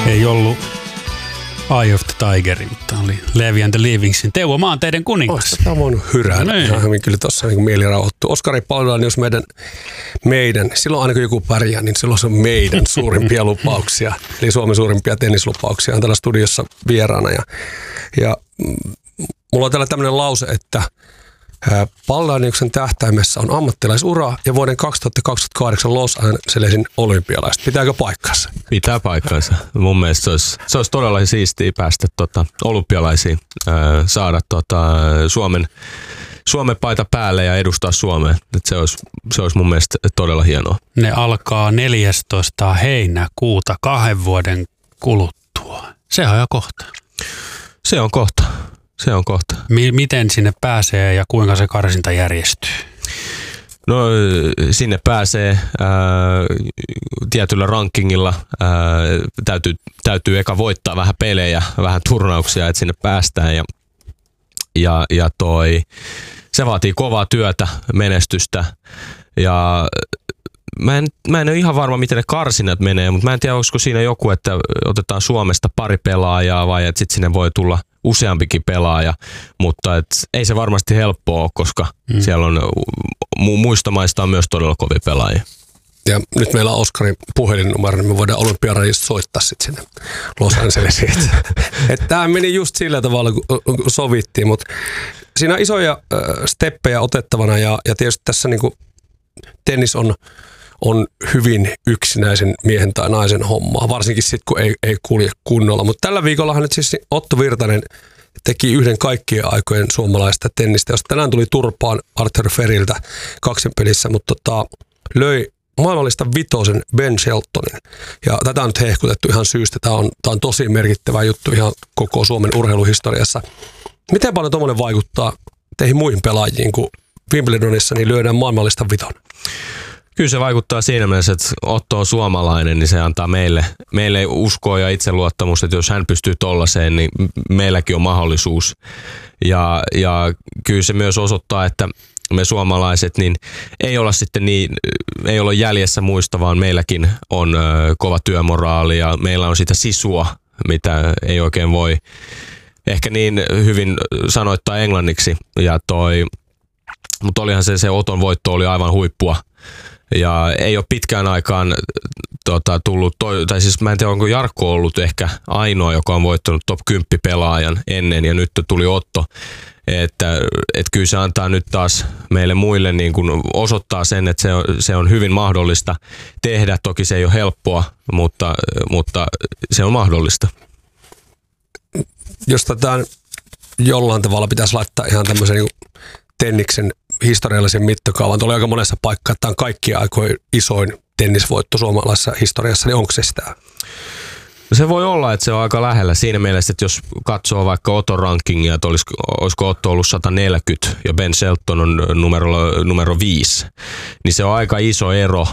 Ei ollut Eye of the Tiger, mutta oli Levi and the Leavingsin. Teuvo Maanteiden kuningas. Tämä on voinut hyrää. Ihan hyvin kyllä tuossa niin mieli rauhoittuu. Oskari Paulila, jos meidän, silloin aina kun joku pärjää, niin silloin se on meidän suurimpia lupauksia. Eli Suomen suurimpia tennislupauksia on täällä studiossa vieraana. Ja mulla on täällä tämmöinen lause, että Pallaniuksen tähtäimessä on ammattilaisura ja vuoden 2028 Los Angelesin olympialaiset. Pitääkö paikkansa? Pitää paikkansa. Mun mielestä se olisi todella siistiä päästä olympialaisiin, saada Suomen paita päälle ja edustaa Suomea. Se olisi mun mielestä todella hienoa. Ne alkaa 14. heinäkuuta 2 vuoden kuluttua. Se on jo kohta. Se on kohta. Miten sinne pääsee ja kuinka se karsinta järjestyy? No sinne pääsee tietyllä rankingilla. Täytyy eka voittaa vähän pelejä, vähän turnauksia, että sinne päästään. Ja se vaatii kovaa työtä, menestystä. Ja mä en ole ihan varma, miten ne karsinnat menee, mutta mä en tiedä, olisiko siinä joku, että otetaan Suomesta pari pelaajaa vai että sitten sinne voi tulla useampikin pelaaja, mutta ei se varmasti helppoa ole, koska siellä on muista maista on myös todella kovia pelaajia. Ja nyt meillä on Oskarin puhelinnumero, niin me voidaan olympiaradista soittaa sitten sinne Los Angelesiin. Tämä meni just sillä tavalla, kun sovittiin, mutta siinä on isoja steppejä otettavana ja tietysti tässä niin kuin tennis on hyvin yksinäisen miehen tai naisen hommaa, varsinkin sitten kun ei kulje kunnolla. Mutta tällä viikollahan nyt siis Otto Virtanen teki yhden kaikkien aikojen suomalaista tennistä, josta tänään tuli turpaan Arthur Feriltä 2 pelissä, mutta löi maailmallista 5 Ben Sheltonin. Ja tätä on nyt hehkutettu ihan syystä. Tämä on tosi merkittävä juttu ihan koko Suomen urheiluhistoriassa. Miten paljon tuommoinen vaikuttaa teihin muihin pelaajiin, kun Wimbledonissa niin lyödään maailmallista 5? Kyllä se vaikuttaa siinä mielessä, että Otto on suomalainen, niin se antaa meille uskoa ja itseluottamusta, että jos hän pystyy tollaiseen, niin meilläkin on mahdollisuus. Ja kyllä se myös osoittaa, että me suomalaiset niin ei olla jäljessä muista, vaan meilläkin on kova työmoraali ja meillä on sitä sisua, mitä ei oikein voi ehkä niin hyvin sanoittaa englanniksi. Mutta olihan se Oton voitto oli aivan huippua. Ja ei ole pitkään aikaan tullut, tai siis mä en tiedä, onko Jarkko ollut ehkä ainoa, joka on voittanut top 10 pelaajan ennen, ja nyt tuli Otto. Että kyllä se antaa nyt taas meille muille niin kuin osoittaa sen, että se on hyvin mahdollista tehdä. Toki se ei ole helppoa, mutta se on mahdollista. Jos tätä jollain tavalla pitäisi laittaa ihan tämmöisen niin tenniksen historiallisen mittakaavan, oli aika monessa paikkaa, että tämä on kaikkien aikojen isoin tennisvoitto suomalaisessa historiassa, niin onko se sitä? Se voi olla, että se on aika lähellä siinä mielessä, että jos katsoo vaikka Oton rankingia, että olisiko Otto ollut 140 ja Ben Shelton on numero 5, niin se on aika iso ero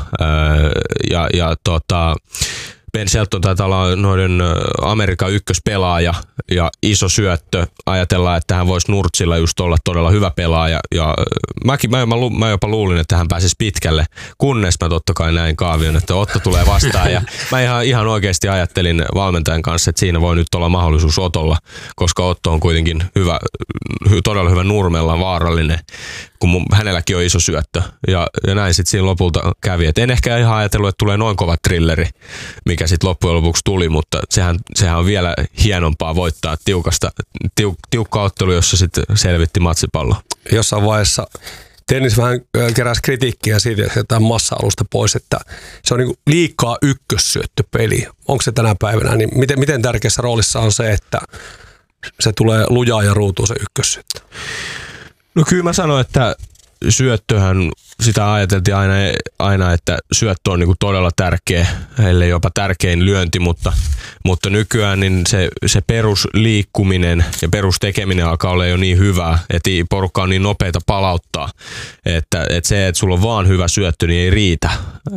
Ben Shelton taitaa olla noiden Amerikan ykköspelaaja ja iso syöttö. Ajatellaan, että hän voisi nurtsilla just olla todella hyvä pelaaja. Ja mä jopa luulin, että hän pääsisi pitkälle, kunnes mä totta kai näin kaavion, että Otto tulee vastaan. Ja mä ihan oikeasti ajattelin valmentajan kanssa, että siinä voi nyt olla mahdollisuus Otolla, koska Otto on kuitenkin todella hyvä nurmella, vaarallinen, kun hänelläkin on iso syöttö. Ja näin sitten siinä lopulta kävi. Et en ehkä ihan ajatellut, että tulee noin kova thrilleri, mikä sitten loppujen lopuksi tuli, mutta sehän on vielä hienompaa voittaa tiukka ottelu, jossa sitten selvitti matsipallo. Jossain vaiheessa tennis vähän keräsi kritiikkiä siitä, että jätetään massa-alusta pois, että se on niin liikaa ykkössyöttöpeli. Onko se tänä päivänä? Niin miten tärkeässä roolissa on se, että se tulee lujaa ja ruutuu se ykkössyöttö? No kyllä mä sanoin, että syöttöhän, sitä ajateltiin aina että syöttö on niinku todella tärkeä, ellei jopa tärkein lyönti, mutta nykyään niin se perusliikkuminen ja perustekeminen alkaa olla jo niin hyvää, että porukka on niin nopeita palauttaa, että se, että sulla on vaan hyvä syöttö, niin ei riitä.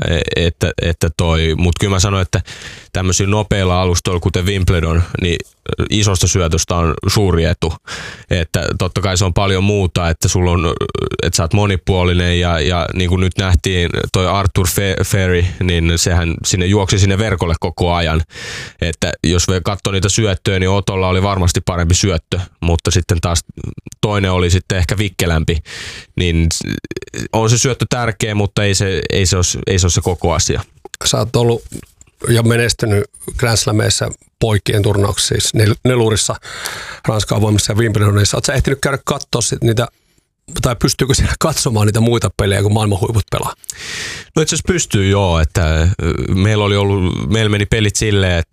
Mutta kyllä mä sanoin, että tämmöisillä nopeilla alustoilla, kuten Wimbledon, niin isosta syötöstä on suuri etu. Että totta kai se on paljon muuta, että sulla on, että sä oot monipuolinen ja ja niin kuin nyt nähtiin toi Arthur Ferry, niin sehän sinne juoksi sinne verkolle koko ajan. Että jos katsoo niitä syöttöjä, niin Otolla oli varmasti parempi syöttö, mutta sitten taas toinen oli sitten ehkä vikkelämpi. Niin on se syöttö tärkeä, mutta ei se ole se koko asia. Sä oot ollut ja menestynyt Grand Slameissa poikien turnauksissa, siis Nelurissa, Ranskan avoimissa ja Wimbledonissa. Oot sä ehtinyt käydä katsoa niitä, tai pystyykö siellä katsomaan niitä muita pelejä, kun maailman huiput pelaa? No itse asiassa pystyy joo, että meillä meni pelit silleen, että